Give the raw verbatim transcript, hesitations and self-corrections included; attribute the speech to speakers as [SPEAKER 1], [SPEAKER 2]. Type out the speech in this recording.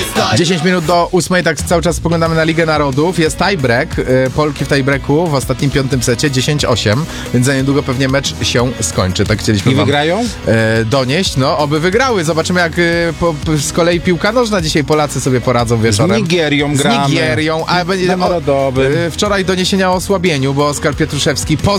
[SPEAKER 1] dziesięć minut do ósmej, tak cały czas spoglądamy na Ligę Narodów. Jest tiebreak, y, Polki w tiebreaku w ostatnim piątym secie dziesięć osiem, więc za niedługo pewnie mecz się skończy. Tak chcieliśmy
[SPEAKER 2] I
[SPEAKER 1] wam
[SPEAKER 2] wygrają?
[SPEAKER 1] y, donieść. No, oby wygrały. Zobaczymy, jak y, po, z kolei piłka nożna dzisiaj Polacy sobie poradzą wieczorem.
[SPEAKER 2] Z Nigerią gramy.
[SPEAKER 1] Z Nigerią. A będzie
[SPEAKER 2] Na Narodowym.
[SPEAKER 1] y, wczoraj doniesienia o osłabieniu, bo Oskar Pietruszewski po